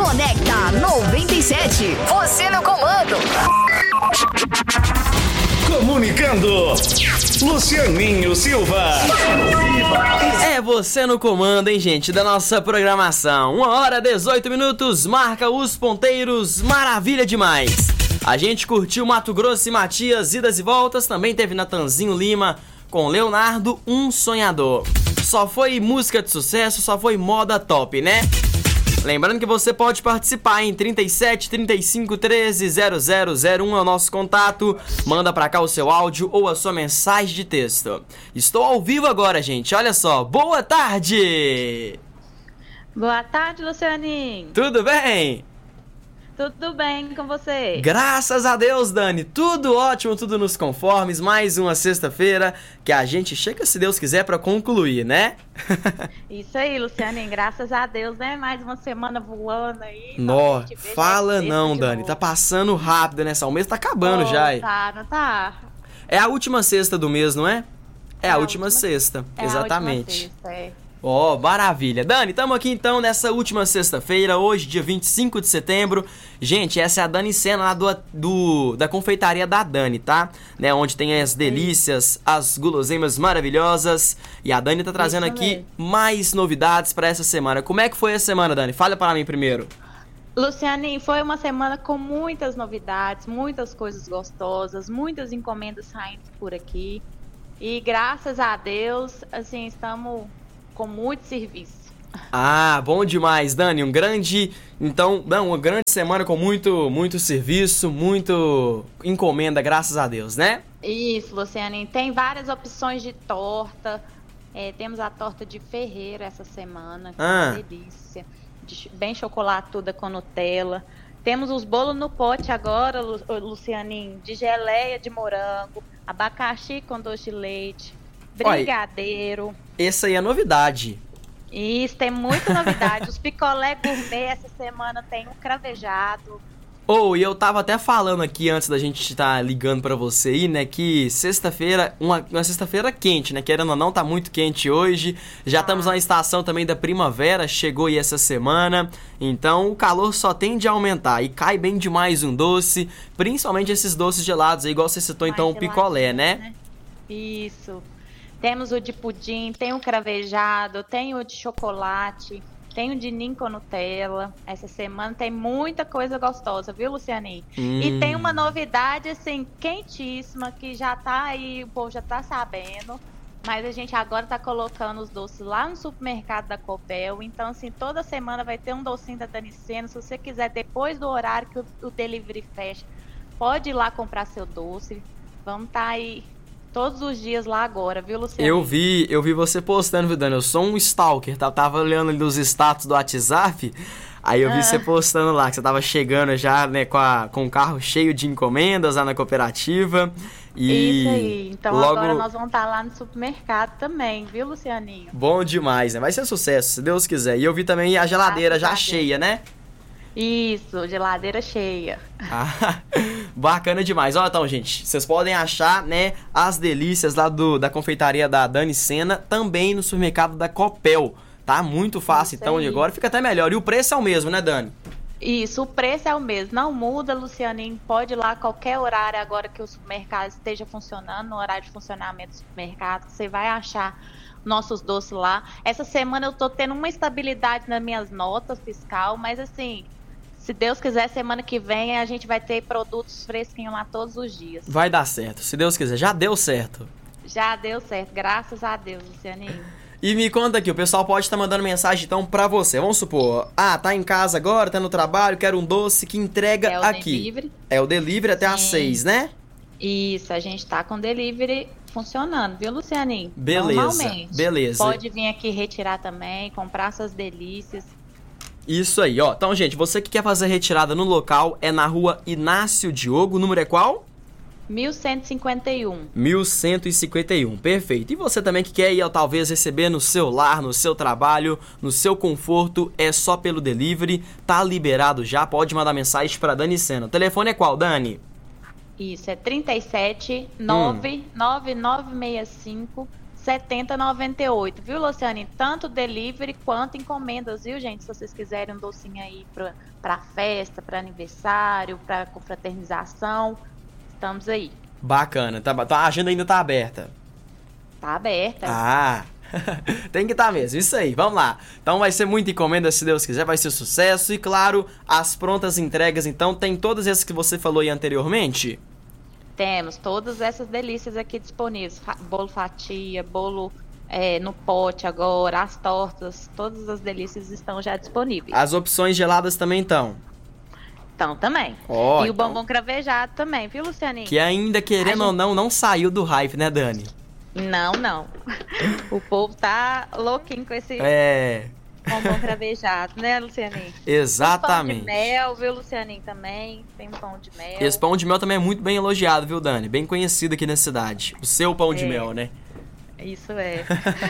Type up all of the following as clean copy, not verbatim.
Conecta 97. Você no comando. Comunicando, Lucianinho Silva. É você no comando, hein, gente, da nossa programação. 1h18, marca os ponteiros, maravilha demais. A gente curtiu Mato Grosso e Matias, idas e voltas. Também teve Natanzinho Lima com Leonardo, Um Sonhador. Só foi música de sucesso, só foi moda top, né? Lembrando que você pode participar em 37 35 13 0001 é o nosso contato. Manda pra cá o seu áudio ou a sua mensagem de texto. Estou ao vivo agora, gente. Olha só. Boa tarde! Boa tarde, Lucianinho. Tudo bem? Tudo bem com você? Graças a Deus, Dani. Tudo ótimo, tudo nos conformes. Mais uma sexta-feira que a gente chega, se Deus quiser, pra concluir, né? Isso aí, Lucianinho. Graças a Deus, né? Mais uma semana voando aí. Nossa, fala não, Dani. Tá passando rápido, né? O mês tá acabando já. Tá, não tá? É a última sexta do mês, não é? É a última sexta, exatamente. A última sexta, Ó, maravilha. Dani, estamos aqui então nessa última sexta-feira, hoje, dia 25 de setembro. Gente, essa é a Dani Sena lá da confeitaria da Dani, tá? Né, onde tem as delícias, as guloseimas maravilhosas. E a Dani tá trazendo aqui mais novidades para essa semana. Como é que foi a semana, Dani? Fala para mim primeiro. Lucianinho, foi uma semana com muitas novidades, muitas coisas gostosas, muitas encomendas saindo por aqui. E graças a Deus, assim, estamos com muito serviço. Ah, bom demais, Dani. Uma grande semana com muito serviço, muito encomenda, graças a Deus, né? Isso, Luciane. Tem várias opções de torta. Temos a torta de Ferreira essa semana, que é uma delícia. Bem chocolatuda com Nutella. Temos os bolos no pote agora, Lucianinho, de geleia de morango, abacaxi com doce de leite, brigadeiro. Essa aí é a novidade. Isso, tem muita novidade. Os picolé gourmet essa semana tem um cravejado. E eu tava até falando aqui antes da gente estar ligando pra você aí, né, que sexta-feira, uma sexta-feira quente, né, querendo ou não, tá muito quente hoje. Já estamos na estação também da primavera, chegou aí essa semana, então o calor só tende a aumentar e cai bem demais um doce, principalmente esses doces gelados aí, igual você citou então o picolé, né? Isso. Temos o de pudim, tem o cravejado, tem o de chocolate, tem o de ninho com Nutella. Essa semana tem muita coisa gostosa, viu, Lucianinho? E tem uma novidade, assim, quentíssima, que já tá aí, o povo já tá sabendo. Mas a gente agora tá colocando os doces lá no supermercado da Copel. Então, assim, toda semana vai ter um docinho da Dani Sena. Se você quiser, depois do horário que o delivery fecha, pode ir lá comprar seu doce. Vamos tá aí todos os dias lá agora, viu, Luciano? Eu vi você postando, viu, Dani? Eu sou um stalker, tá? Tava olhando ali os status do WhatsApp, aí eu vi você postando lá, que você tava chegando já, né, com o carro cheio de encomendas lá na cooperativa. E isso aí, então logo... agora nós vamos estar lá no supermercado também, viu, Lucianinho? Bom demais, né? Vai ser sucesso, se Deus quiser. E eu vi também a geladeira já cheia, né? Isso, geladeira cheia. Bacana demais. Olha, então, gente, vocês podem achar, né, as delícias lá da confeitaria da Dani Sena também no supermercado da Copel, tá? Muito fácil, então, de agora fica até melhor. E o preço é o mesmo, né, Dani? Isso, o preço é o mesmo. Não muda, Lucianinho. Pode ir lá a qualquer horário agora que o supermercado esteja funcionando, no horário de funcionamento do supermercado, você vai achar nossos doces lá. Essa semana eu tô tendo uma estabilidade nas minhas notas fiscal, mas assim, se Deus quiser, semana que vem a gente vai ter produtos fresquinhos lá todos os dias. Vai dar certo, se Deus quiser. Já deu certo. Já deu certo, graças a Deus, Lucianinho. E me conta aqui, o pessoal pode estar mandando mensagem então pra você. Vamos supor, tá em casa agora, tá no trabalho, quer um doce que entrega aqui. Delivery. É o delivery até às 6, né? Isso, a gente tá com delivery funcionando, viu, Lucianinho? Beleza, normalmente. beleza. Pode vir aqui retirar também, comprar suas delícias. Isso aí, ó. Então, gente, você que quer fazer retirada no local, é na rua Inácio Diogo, número é qual? 1151. 1151, perfeito. E você também que quer ir, ó, talvez receber no seu lar, no seu trabalho, no seu conforto, é só pelo delivery, tá liberado já, pode mandar mensagem pra Dani Sena. O telefone é qual, Dani? Isso, é 37 99965 70,98, viu, Luciane? Tanto delivery quanto encomendas, viu, gente? Se vocês quiserem um docinho aí pra festa, pra aniversário, pra confraternização, estamos aí. Bacana, a agenda ainda tá aberta. Tá aberta. Ah, tem que estar mesmo, isso aí, vamos lá. Então vai ser muita encomenda, se Deus quiser, vai ser sucesso. E claro, as prontas entregas, então, tem todas essas que você falou aí anteriormente? Temos todas essas delícias aqui disponíveis. Bolo fatia, bolo no pote agora, as tortas, todas as delícias estão já disponíveis. As opções geladas também estão? Então, também. Oh, e o bombom cravejado também, viu, Lucianinho? Que ainda, querendo ou não saiu do hype, né, Dani? Não. O povo tá louquinho com esse bombom cravejado, né, Lucianinho? Exatamente. Tem pão de mel, viu, Lucianinho, também. Tem pão de mel. Esse pão de mel também é muito bem elogiado, viu, Dani? Bem conhecido aqui na cidade. O seu pão de mel, né? Isso é.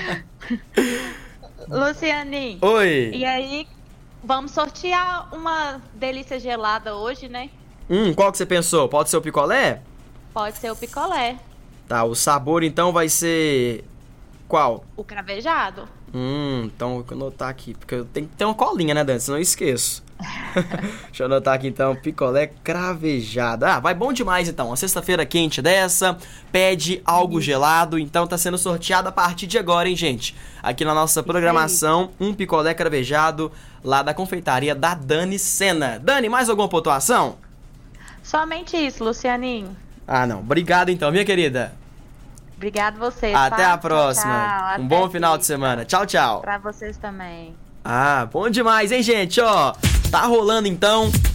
Lucianinho. Oi. E aí, vamos sortear uma delícia gelada hoje, né? Qual que você pensou? Pode ser o picolé? Pode ser o picolé. Tá, o sabor então vai ser qual? O cravejado. Então eu vou anotar aqui, porque eu tenho que ter uma colinha, né, Dani? Senão eu esqueço. Deixa eu anotar aqui então, picolé cravejado. Ah, vai bom demais então, uma sexta-feira quente dessa, pede algo gelado, então tá sendo sorteado a partir de agora, hein, gente? Aqui na nossa programação, um picolé cravejado lá da confeitaria da Dani Sena. Dani, mais alguma pontuação? Somente isso, Lucianinho. Ah, não. Obrigado então, minha querida. Obrigado você. Até a próxima. Tchau, bom final de semana. Tchau, tchau. Pra vocês também. Ah, bom demais, hein, gente? Ó, tá rolando então